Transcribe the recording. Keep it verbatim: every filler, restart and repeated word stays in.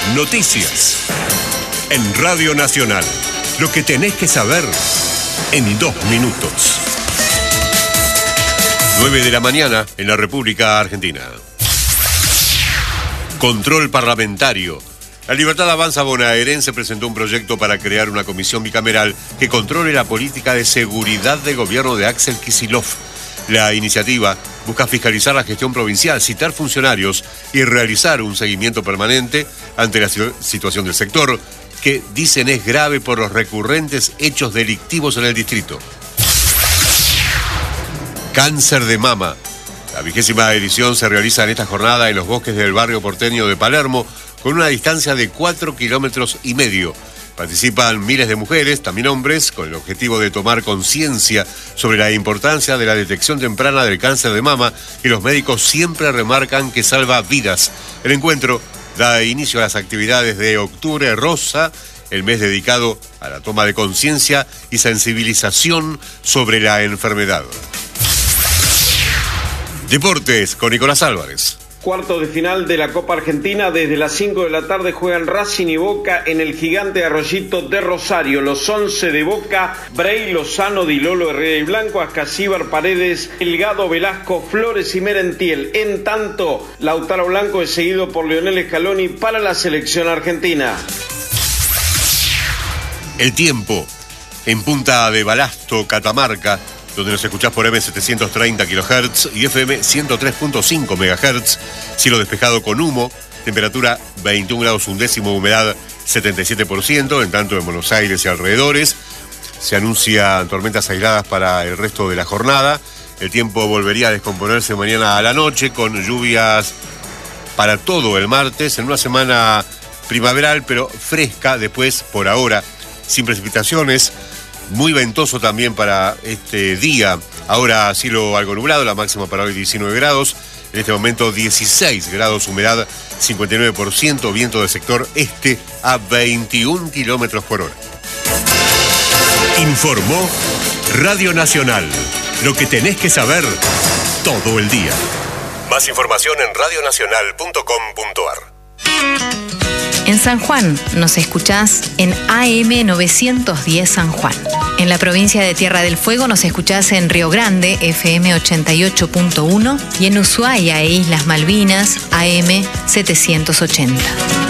Noticias. En Radio Nacional. Lo que tenés que saber en dos minutos. nueve de la mañana en la República Argentina. Control parlamentario. La Libertad Avanza bonaerense presentó un proyecto para crear una comisión bicameral que controle la política de seguridad del gobierno de Axel Kicillof. La iniciativa busca fiscalizar la gestión provincial, citar funcionarios y realizar un seguimiento permanente ante la situación del sector, que dicen es grave por los recurrentes hechos delictivos en el distrito. Cáncer de mama. La vigésima edición se realiza en esta jornada en los bosques del barrio porteño de Palermo, con una distancia de cuatro kilómetros y medio. Participan miles de mujeres, también hombres, con el objetivo de tomar conciencia sobre la importancia de la detección temprana del cáncer de mama, que los médicos siempre remarcan que salva vidas. El encuentro da inicio a las actividades de Octubre Rosa, el mes dedicado a la toma de conciencia y sensibilización sobre la enfermedad. Deportes con Nicolás Álvarez. Cuartos de final de la Copa Argentina. Desde las cinco de la tarde juegan Racing y Boca en el Gigante Arroyito de Rosario. Los once de Boca: Bray, Lozano, Di Lolo, Herrera y Blanco, Ascasíbar, Paredes, Delgado, Velasco, Flores y Merentiel. En tanto, Lautaro Blanco es seguido por Lionel Scaloni para la selección argentina. El tiempo en Punta de Balasto, Catamarca, donde nos escuchás por eme setecientos treinta kilohertz y efe eme ciento tres punto cinco megahertz. Cielo despejado con humo, temperatura veintiún grados un décimo, humedad setenta y siete por ciento, en tanto en Buenos Aires y alrededores. Se anuncian tormentas aisladas para el resto de la jornada. El tiempo volvería a descomponerse mañana a la noche, con lluvias para todo el martes, en una semana primaveral pero fresca después, por ahora, sin precipitaciones. Muy ventoso también para este día. Ahora cielo algo nublado, la máxima para hoy diecinueve grados. En este momento dieciséis grados, humedad cincuenta y nueve por ciento, viento del sector este a veintiún kilómetros por hora. Informó Radio Nacional. Lo que tenés que saber todo el día. Más información en radio nacional punto com punto ar. En San Juan nos escuchás en A M novecientos diez San Juan. En la provincia de Tierra del Fuego nos escuchás en Río Grande, efe eme ochenta y ocho punto uno, y en Ushuaia e Islas Malvinas, A M setecientos ochenta.